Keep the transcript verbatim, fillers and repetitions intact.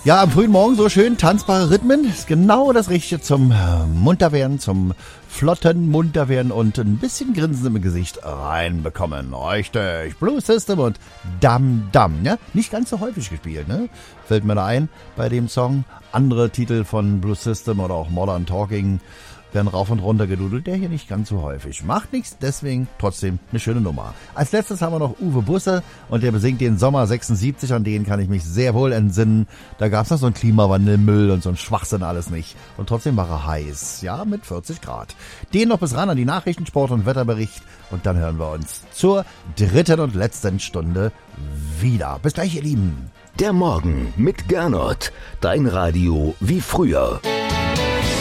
Ja, am frühen Morgen so schön tanzbare Rhythmen ist genau das Richtige zum äh, Munterwerden, zum flotten Munterwerden und ein bisschen Grinsen im Gesicht reinbekommen. Richtig, Blue System und Dam Dam, ja? Nicht ganz so häufig gespielt, ne? Fällt mir da ein bei dem Song. Andere Titel von Blue System oder auch Modern Talking werden rauf und runter gedudelt, der hier nicht ganz so häufig. Macht nichts, deswegen trotzdem eine schöne Nummer. Als letztes haben wir noch Uwe Busse und der besingt den Sommer sechsundsiebzig, an den kann ich mich sehr wohl entsinnen. Da gab es noch so einen Klimawandelmüll und so einen Schwachsinn alles nicht. Und trotzdem war er heiß, ja, mit vierzig Grad. Den noch bis ran an die Nachrichten, Sport und Wetterbericht und dann hören wir uns zur dritten und letzten Stunde wieder. Bis gleich, ihr Lieben. Der Morgen mit Gernot, dein Radio wie früher.